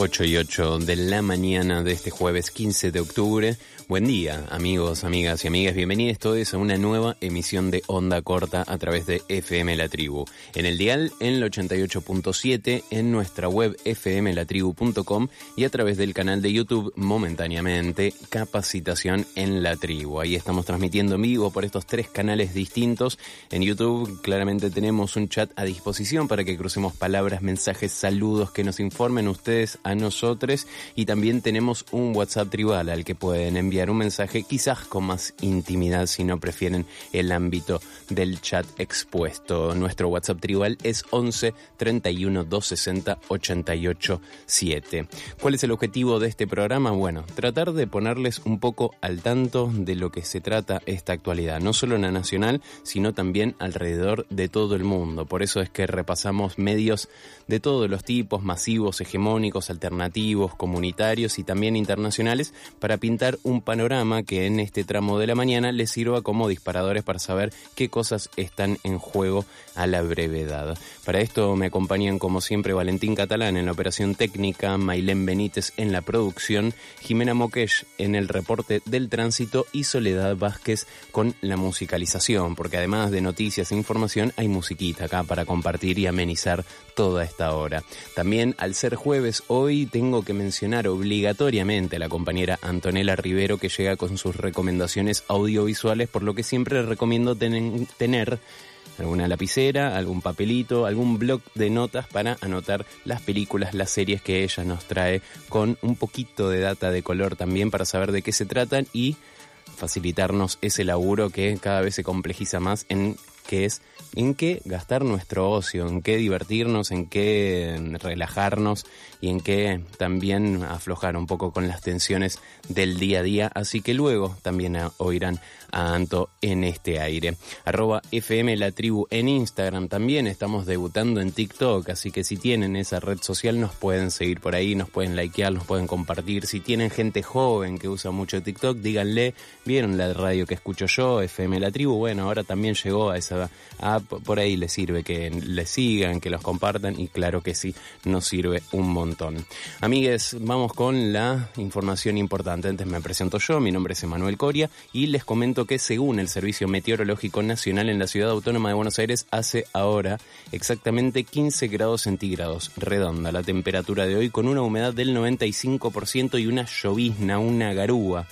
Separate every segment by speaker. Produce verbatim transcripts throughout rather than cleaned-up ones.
Speaker 1: ocho y ocho de la mañana de este jueves quince de octubre. Buen día, amigos, amigas y amigas. Bienvenidos todos a una nueva emisión de Onda Corta a través de F M La Tribu. En el dial, en el ochenta y ocho punto siete, en nuestra web f m la tribu punto com y a través del canal de YouTube, momentáneamente, Capacitación en la Tribu. Ahí estamos transmitiendo en vivo por estos tres canales distintos. En YouTube, claramente tenemos un chat a disposición para que crucemos palabras, mensajes, saludos, que nos informen ustedes a nosotros. Y también tenemos un WhatsApp tribal al que pueden enviar un mensaje quizás con más intimidad si no prefieren el ámbito del chat expuesto. Nuestro WhatsApp tribal es once, treinta y uno, doscientos sesenta, ochenta y ocho, siete. ¿Cuál es el objetivo de este programa? Bueno, tratar de ponerles un poco al tanto de lo que se trata esta actualidad, no solo en la nacional, sino también alrededor de todo el mundo. Por eso es que repasamos medios de todos los tipos, masivos, hegemónicos, alternativos, comunitarios y también internacionales, para pintar un panorama que en este tramo de la mañana les sirva como disparadores para saber qué cosas están en juego a la brevedad. Para esto me acompañan como siempre Valentín Catalán en la operación técnica, Mailén Benítez en la producción, Jimena Moquesh en el reporte del tránsito y Soledad Vázquez con la musicalización, porque además de noticias e información hay musiquita acá para compartir y amenizar toda esta hora. También, al ser jueves, hoy tengo que mencionar obligatoriamente a la compañera Antonella Rivero, que llega con sus recomendaciones audiovisuales, por lo que siempre recomiendo ten- tener alguna lapicera, algún papelito, algún bloc de notas para anotar las películas, las series que ella nos trae, con un poquito de data de color también para saber de qué se tratan y facilitarnos ese laburo que cada vez se complejiza más en que es en qué gastar nuestro ocio, en qué divertirnos, en qué relajarnos y en qué también aflojar un poco con las tensiones del día a día. Así que luego también oirán a Anto en este aire. Arroba F M La Tribu en Instagram. También estamos debutando en TikTok, así que si tienen esa red social nos pueden seguir por ahí, nos pueden likear, nos pueden compartir. Si tienen gente joven que usa mucho TikTok, díganle, ¿vieron la radio que escucho yo, F M La Tribu? Bueno, ahora también llegó a esa app, por ahí les sirve que les sigan, que los compartan y claro que sí, nos sirve un montón. Amigues, vamos con la información importante. Antes me presento yo, mi nombre es Emanuel Coria y les comento que según el Servicio Meteorológico Nacional, en la Ciudad Autónoma de Buenos Aires hace ahora exactamente quince grados centígrados, redonda la temperatura de hoy, con una humedad del noventa y cinco por ciento y una llovizna, una garúa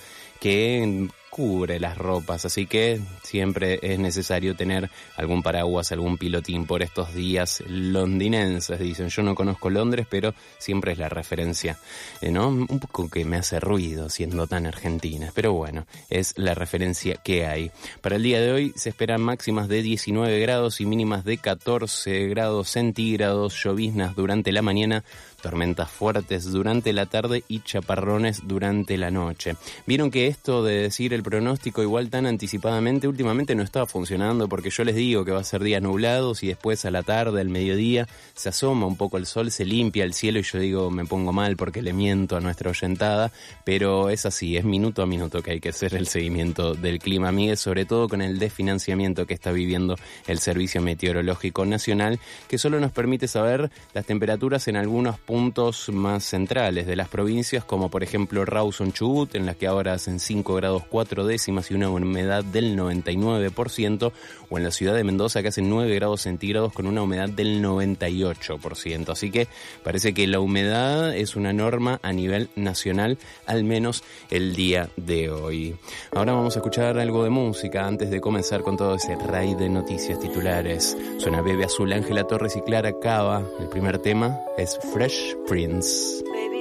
Speaker 1: que cubre las ropas, así que siempre es necesario tener algún paraguas, algún pilotín por estos días londinenses, dicen. Yo no conozco Londres, pero siempre es la referencia, ¿no? Un poco que me hace ruido siendo tan argentina, pero bueno, es la referencia que hay. Para el día de hoy se esperan máximas de diecinueve grados y mínimas de catorce grados centígrados, lloviznas durante la mañana, tormentas fuertes durante la tarde y chaparrones durante la noche. Vieron que esto de decir el pronóstico igual tan anticipadamente últimamente no estaba funcionando, porque yo les digo que va a ser días nublados y después a la tarde, al mediodía, se asoma un poco el sol, se limpia el cielo y yo digo, me pongo mal porque le miento a nuestra oyentada, pero es así, es minuto a minuto que hay que hacer el seguimiento del clima, amigues, sobre todo con el desfinanciamiento que está viviendo el Servicio Meteorológico Nacional, que solo nos permite saber las temperaturas en algunos puntos más centrales de las provincias, como por ejemplo Rawson, Chubut, en las que ahora hacen cinco grados cuatro décimas y una humedad del noventa y nueve por ciento, o en la ciudad de Mendoza, que hacen nueve grados centígrados con una humedad del noventa y ocho por ciento. Así que parece que la humedad es una norma a nivel nacional, al menos el día de hoy. Ahora vamos a escuchar algo de música antes de comenzar con todo ese raid de noticias titulares. Suena Bebe Azul, Ángela Torres y Clara Cava. El primer tema es Fresh Prince.